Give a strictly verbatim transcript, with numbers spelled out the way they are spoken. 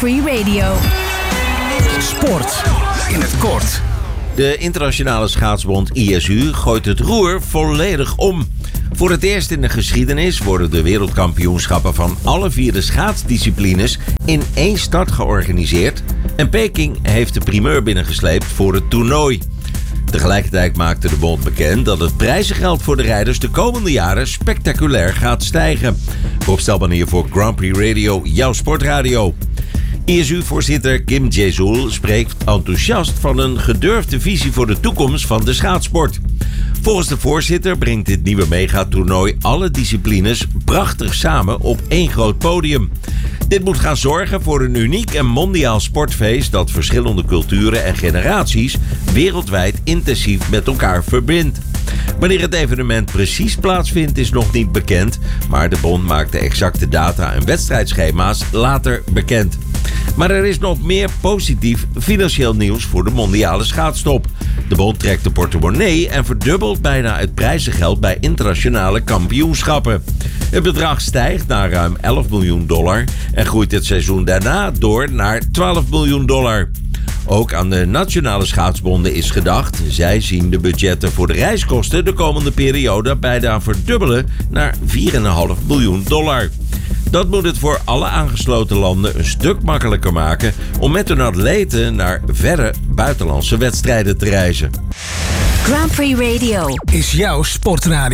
Prix Radio. Sport in het kort. De internationale schaatsbond I S U gooit het roer volledig om. Voor het eerst in de geschiedenis worden de wereldkampioenschappen van alle vier de schaatsdisciplines in één start georganiseerd. En Peking heeft de primeur binnengesleept voor het toernooi. Tegelijkertijd maakte de bond bekend dat het prijzengeld voor de rijders de komende jaren spectaculair gaat stijgen. Rob Stelman hier voor Grand Prix Radio, jouw sportradio. I S U-voorzitter Kim Jae-sul spreekt enthousiast van een gedurfde visie voor de toekomst van de schaatsport. Volgens de voorzitter brengt dit nieuwe megatoernooi alle disciplines prachtig samen op één groot podium. Dit moet gaan zorgen voor een uniek en mondiaal sportfeest dat verschillende culturen en generaties wereldwijd intensief met elkaar verbindt. Wanneer het evenement precies plaatsvindt is nog niet bekend, maar de bond maakt de exacte data en wedstrijdschema's later bekend. Maar er is nog meer positief financieel nieuws voor de mondiale schaatstop. De bond trekt de portemonnee en verdubbelt bijna het prijzengeld bij internationale kampioenschappen. Het bedrag stijgt naar ruim elf miljoen dollar en groeit het seizoen daarna door naar twaalf miljoen dollar. Ook aan de nationale schaatsbonden is gedacht. Zij zien de budgetten voor de reiskosten de komende periode bijna verdubbelen naar vier komma vijf miljoen dollar. Dat moet het voor alle aangesloten landen een stuk makkelijker maken om met hun atleten naar verre buitenlandse wedstrijden te reizen. Grand Prix Radio Is jouw sportradio.